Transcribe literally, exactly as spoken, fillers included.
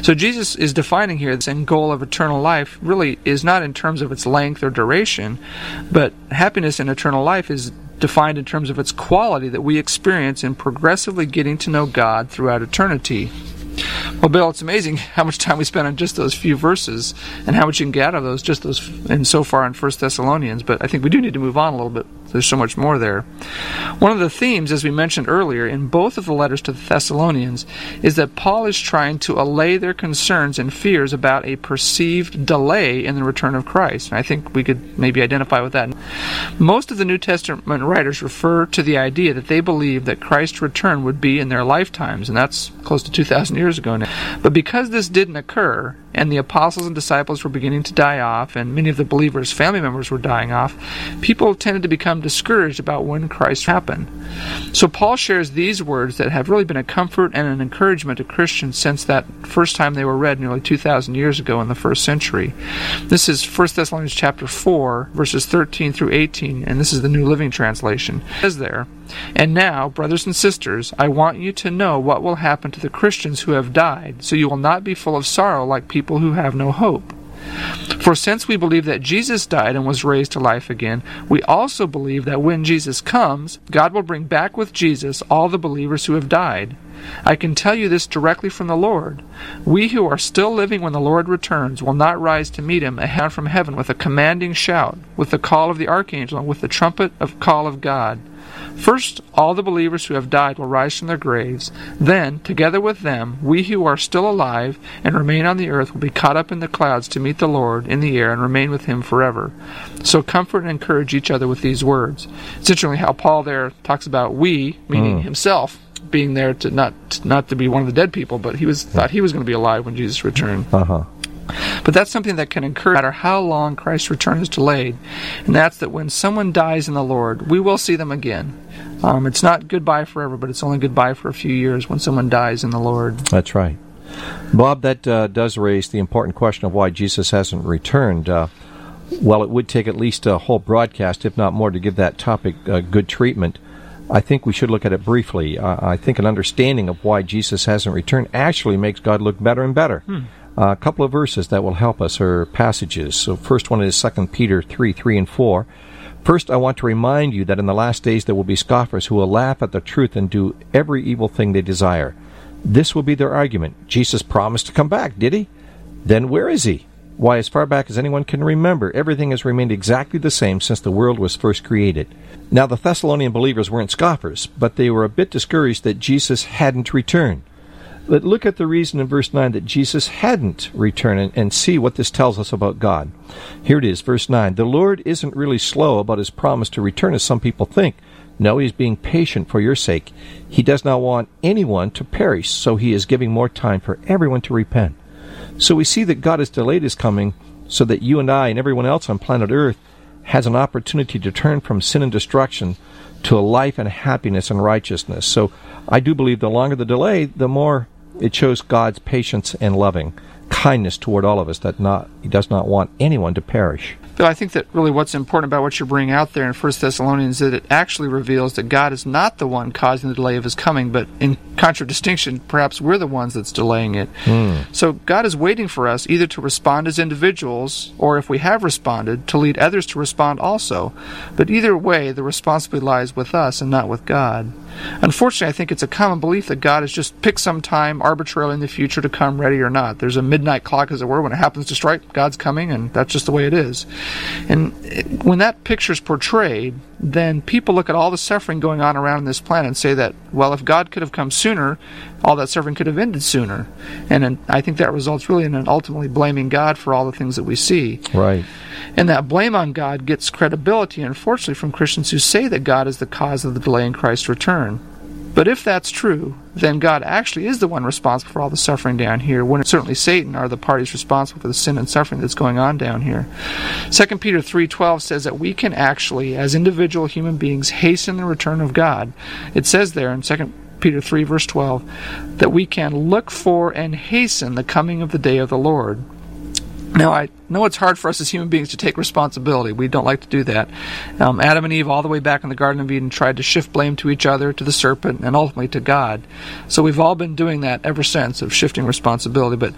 So Jesus is defining here the end goal of eternal life really is not in terms of its length or duration, but happiness in eternal life is defined in terms of its quality that we experience in progressively getting to know God throughout eternity. Well, Bill, it's amazing how much time we spent on just those few verses and how much you can get out of those, just those, and so far in First Thessalonians, but I think we do need to move on a little bit. There's so much more there. One of the themes, as we mentioned earlier, in both of the letters to the Thessalonians is that Paul is trying to allay their concerns and fears about a perceived delay in the return of Christ. And I think we could maybe identify with that. Most of the New Testament writers refer to the idea that they believe that Christ's return would be in their lifetimes, and that's close to two thousand years ago now. But because this didn't occur, and the apostles and disciples were beginning to die off, and many of the believers' family members were dying off, people tended to become discouraged about when Christ happened. So Paul shares these words that have really been a comfort and an encouragement to Christians since that first time they were read nearly two thousand years ago in the first century. This is First Thessalonians chapter four, verses thirteen through eighteen, and this is the New Living Translation. It says there, "And now, brothers and sisters, I want you to know what will happen to the Christians who have died, so you will not be full of sorrow like people who have no hope. For since we believe that Jesus died and was raised to life again, we also believe that when Jesus comes, God will bring back with Jesus all the believers who have died. I can tell you this directly from the Lord. We who are still living when the Lord returns will not rise to meet him down from heaven with a commanding shout, with the call of the archangel, and with the trumpet of call of God. First, all the believers who have died will rise from their graves. Then, together with them, we who are still alive and remain on the earth will be caught up in the clouds to meet the Lord in the air and remain with him forever. So comfort and encourage each other with these words." It's interesting how Paul there talks about we, meaning mm. himself, being there to not not to be one of the dead people, but he was thought he was going to be alive when Jesus returned. Uh-huh. But that's something that can occur no matter how long Christ's return is delayed, and that's that when someone dies in the Lord, we will see them again. Um, it's not goodbye forever, but it's only goodbye for a few years when someone dies in the Lord. That's right. Bob, that uh, does raise the important question of why Jesus hasn't returned. Uh, well, it would take at least a whole broadcast, if not more, to give that topic uh, good treatment. I think we should look at it briefly. Uh, I think an understanding of why Jesus hasn't returned actually makes God look better and better. Hmm. Uh, a couple of verses that will help us are passages. So first one is Second Peter three, three and four. "First, I want to remind you that in the last days there will be scoffers who will laugh at the truth and do every evil thing they desire. This will be their argument. Jesus promised to come back, did he? Then where is he? Why, as far back as anyone can remember, everything has remained exactly the same since the world was first created." Now, the Thessalonian believers weren't scoffers, but they were a bit discouraged that Jesus hadn't returned. But look at the reason in verse nine that Jesus hadn't returned and, and see what this tells us about God. Here it is, verse nine. "The Lord isn't really slow about his promise to return as some people think. No, he is being patient for your sake. He does not want anyone to perish, so he is giving more time for everyone to repent." So we see that God has delayed his coming so that you and I and everyone else on planet Earth has an opportunity to turn from sin and destruction to a life and happiness and righteousness. So I do believe the longer the delay, the more it shows God's patience and loving kindness toward all of us, that not he does not want anyone to perish. Bill, I think that really what's important about what you're bringing out there in First Thessalonians is that it actually reveals that God is not the one causing the delay of his coming, but in contradistinction, perhaps we're the ones that's delaying it. Mm. So God is waiting for us either to respond as individuals, or if we have responded, to lead others to respond also. But either way, the responsibility lies with us and not with God. Unfortunately, I think it's a common belief that God has just picked some time arbitrarily in the future to come, ready or not. There's a midnight clock, as it were. When it happens to strike, God's coming, and that's just the way it is. And when that picture is portrayed, then people look at all the suffering going on around this planet and say that, well, if God could have come sooner, all that suffering could have ended sooner. And, and I think that results really in an ultimately blaming God for all the things that we see. Right. And that blame on God gets credibility, unfortunately, from Christians who say that God is the cause of the delay in Christ's return. But if that's true, then God actually is the one responsible for all the suffering down here, when certainly Satan are the parties responsible for the sin and suffering that's going on down here. Second Peter three twelve says that we can actually, as individual human beings, hasten the return of God. It says there in Second Peter three, verse twelve, that we can look for and hasten the coming of the day of the Lord. Now, I know it's hard for us as human beings to take responsibility. We don't like to do that. Um, Adam and Eve, all the way back in the Garden of Eden, tried to shift blame to each other, to the serpent, and ultimately to God. So we've all been doing that ever since, of shifting responsibility. But